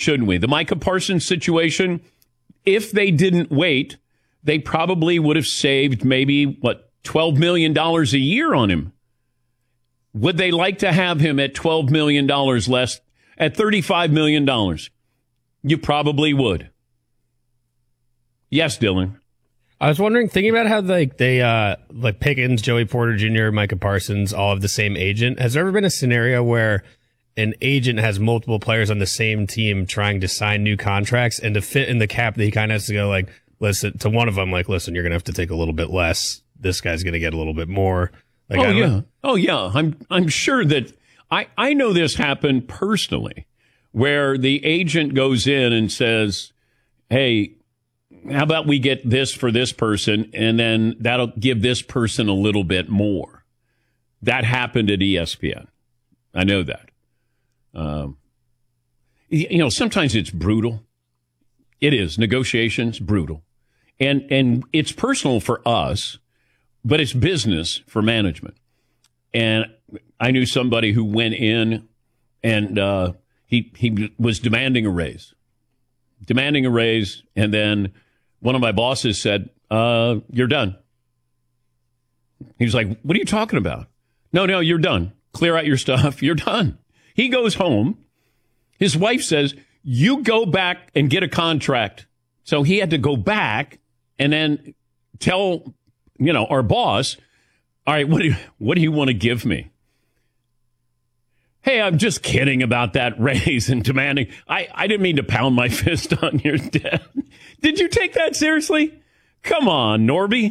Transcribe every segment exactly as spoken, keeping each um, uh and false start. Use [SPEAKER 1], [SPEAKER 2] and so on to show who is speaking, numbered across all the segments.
[SPEAKER 1] shouldn't we? The Micah Parsons situation, if they didn't wait, they probably would have saved maybe, what, twelve million dollars a year on him. Would they like to have him at twelve million dollars less, at thirty-five million dollars? You probably would. Yes, Dylan.
[SPEAKER 2] I was wondering, thinking about how like they uh, like Pickens, Joey Porter Junior, Micah Parsons, all have the same agent. Has there ever been a scenario where an agent has multiple players on the same team trying to sign new contracts, and to fit in the cap, that he kind of has to go like, listen to one of them, like, listen, you're gonna have to take a little bit less. This guy's gonna get a little bit more. Like,
[SPEAKER 1] oh yeah, know. oh yeah. I'm I'm sure that I I know this happened personally, where the agent goes in and says, hey, how about we get this for this person, and then that'll give this person a little bit more. That happened at E S P N. I know that. Um, you know, sometimes it's brutal. It is. Negotiations, brutal. And and it's personal for us, but it's business for management. And I knew somebody who went in and uh, he he was demanding a raise. Demanding a raise, and then one of my bosses said, uh, you're done. He was like, what are you talking about? No, no, you're done. Clear out your stuff. You're done. He goes home. His wife says, you go back and get a contract. So he had to go back and then tell, you know, our boss, all right, what do you, what do you want to give me? Hey, I'm just kidding about that raise and demanding. I, I didn't mean to pound my fist on your desk. Did you take that seriously? Come on, Norby.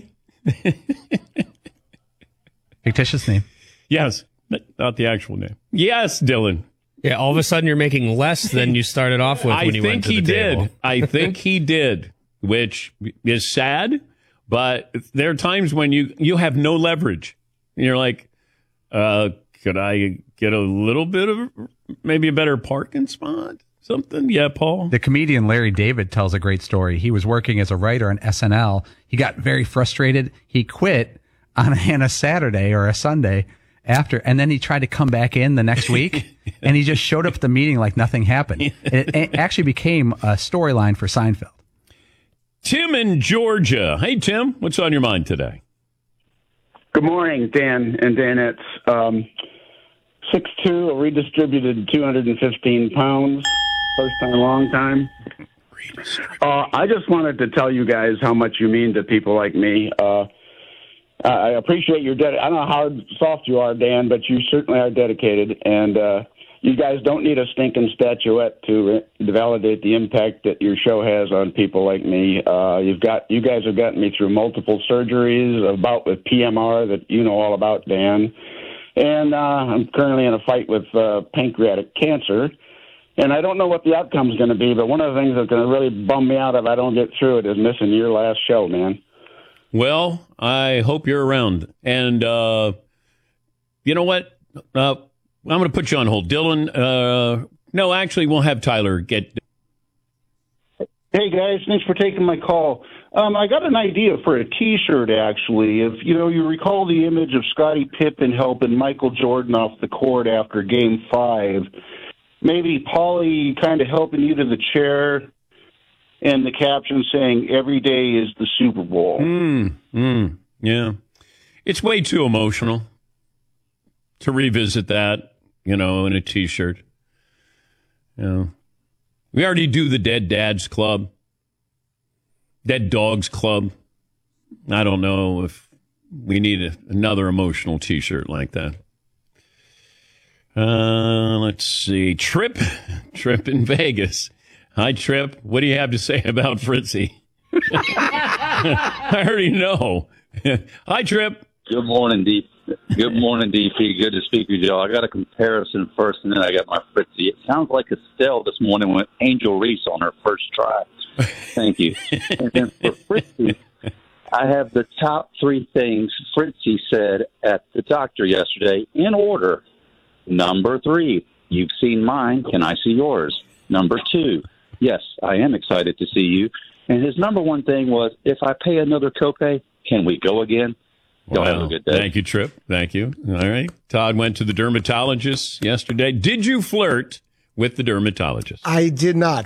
[SPEAKER 3] Fictitious name.
[SPEAKER 1] Yes, but not the actual name. Yes, Dylan.
[SPEAKER 2] Yeah, all of a sudden you're making less than you started off with when you went to the table.
[SPEAKER 1] I think he did. I think he did, which is sad, but there are times when you, you have no leverage. And you're like, uh, could I get a little bit of maybe a better parking spot? Something? Yeah, Paul?
[SPEAKER 3] The comedian Larry David tells a great story. He was working as a writer on S N L. He got very frustrated. He quit on a, on a Saturday or a Sunday after, and then he tried to come back in the next week, and he just showed up at the meeting like nothing happened. It, it actually became a storyline for Seinfeld.
[SPEAKER 1] Tim in Georgia. Hey, Tim, what's on your mind today?
[SPEAKER 4] Good morning, Dan and Danettes. Um, six two, redistributed two hundred fifteen pounds. First time, long time. Uh, I just wanted to tell you guys how much you mean to people like me. Uh, I appreciate your dedication. I don't know how soft you are, Dan, but you certainly are dedicated. And uh, you guys don't need a stinking statuette to, to validate the impact that your show has on people like me. Uh, you've got you guys have gotten me through multiple surgeries, a bout with P M R that you know all about, Dan. And uh, I'm currently in a fight with uh, pancreatic cancer. And I don't know what the outcome is going to be, but one of the things that's going to really bum me out if I don't get through it is missing your last show, man.
[SPEAKER 1] Well, I hope you're around. And uh, you know what? Uh, I'm going to put you on hold. Dylan, uh, no, actually, we'll have Tyler get...
[SPEAKER 5] Hey, guys, thanks for taking my call. Um, I got an idea for a T-shirt, actually. If, you know, you recall the image of Scottie Pippen helping Michael Jordan off the court after Game five... Maybe Paulie kind of helping you to the chair and the caption saying, every day is the Super Bowl.
[SPEAKER 1] Mm, mm, yeah. It's way too emotional to revisit that, you know, in a T-shirt. You know, we already do the Dead Dads Club, Dead Dogs Club. I don't know if we need a, another emotional T-shirt like that. Uh, let's see. Trip. Trip in Vegas. Hi, Trip. What do you have to say about Fritzy? I already know. Hi, Trip.
[SPEAKER 6] Good morning, D. Good morning, D P. Good to speak with you all. I got a comparison first, and then I got my Fritzy. It sounds like Estelle this morning with Angel Reese on her first try. Thank you. And then for Fritzy, I have the top three things Fritzy said at the doctor yesterday in order. Number three, you've seen mine. Can I see yours? Number two, yes, I am excited to see you. And his number one thing was, if I pay another copay, can we go again? Y'all
[SPEAKER 1] Wow.
[SPEAKER 6] have a good day.
[SPEAKER 1] Thank you, Trip. Thank you. All right. Todd went to the dermatologist yesterday. Did you flirt with the dermatologist?
[SPEAKER 7] I did not.